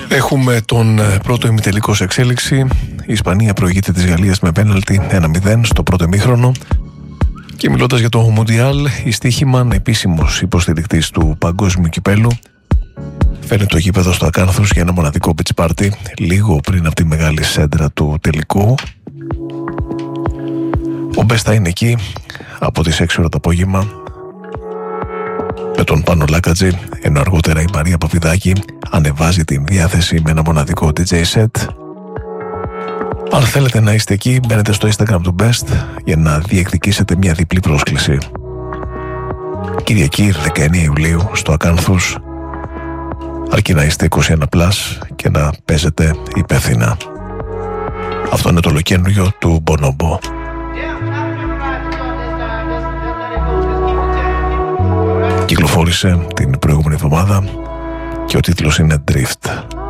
Έχουμε τον πρώτο ημιτελικό σε εξέλιξη. Η Ισπανία προηγείται της Γαλλίας με πέναλτι 1-0 στο πρώτο ημίχρονο. Και μιλώντας για το Μουντιάλ, η Στίχημαν, επίσημος υποστηρικτής του παγκόσμιου κυπέλου, φέρνει το γήπεδο στο Ακάνθους για ένα μοναδικό beach party λίγο πριν από τη μεγάλη σέντρα του τελικού. Ο Μπες θα είναι εκεί από τις 6 ώρα το απόγευμα με τον Πάνο Λάκατζη, ενώ αργότερα η Μαρία Παπηδάκη ανεβάζει την διάθεση με ένα μοναδικό DJ set. Αν θέλετε να είστε εκεί, μπαίνετε στο Instagram του Best για να διεκδικήσετε μια διπλή πρόσκληση. Κυριακή 19 Ιουλίου στο Ακάνθους, αρκεί να είστε 21+ και να παίζετε υπεύθυνα. Αυτό είναι το ολοκαίνουργιο του Bonobo. Κυκλοφόρησε την προηγούμενη εβδομάδα και ο τίτλος είναι Drift.